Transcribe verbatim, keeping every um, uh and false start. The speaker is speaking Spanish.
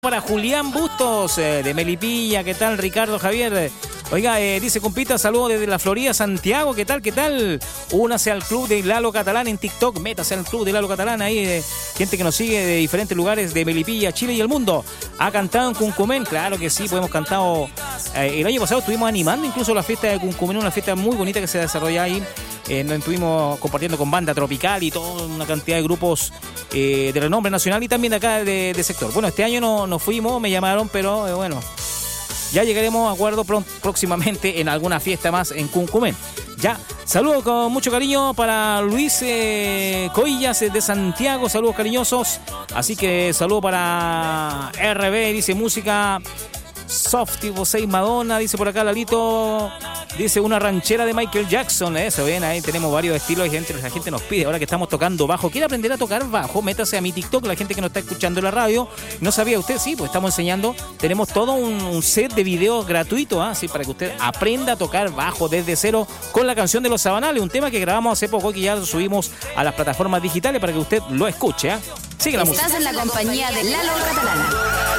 Para Julián Bustos, eh, de Melipilla, ¿qué tal? Ricardo Javier, oiga, eh, dice compita, saludos desde la Florida, Santiago, ¿qué tal? ¿Qué tal? Únase al club de Lalo Catalán en TikTok, métase al club de Lalo Catalán, ahí eh, gente que nos sigue de diferentes lugares de Melipilla, Chile y el mundo. ¿Ha cantado en Cuncumén? Claro que sí, pues hemos cantado, eh, el año pasado estuvimos animando incluso la fiesta de Cuncumén, una fiesta muy bonita que se desarrolla ahí. Eh, nos estuvimos compartiendo con Banda Tropical y toda una cantidad de grupos eh, de renombre nacional y también de acá de, de sector. Bueno, este año no, no fuimos, me llamaron, pero eh, bueno, ya llegaremos a acuerdo pr- próximamente en alguna fiesta más en Cuncumén. Ya, saludos con mucho cariño para Luis eh, Coillas de Santiago, saludos cariñosos. Así que saludo para R B, dice música soft, tipo seis Madonna, dice por acá Lalito. Dice una ranchera de Michael Jackson, eso, ven, ahí tenemos varios estilos y gente, la gente nos pide, ahora que estamos tocando bajo, ¿quiere aprender a tocar bajo? Métase a mi TikTok, la gente que nos está escuchando en la radio, ¿no sabía usted? Sí, pues estamos enseñando, tenemos todo un, un set de videos gratuitos, ¿ah? Sí, para que usted aprenda a tocar bajo desde cero con la canción de Los Sabanales, un tema que grabamos hace poco, que ya lo subimos a las plataformas digitales para que usted lo escuche, ¿ah? Sigue la música. Estás en la compañía de Lalo Catalán.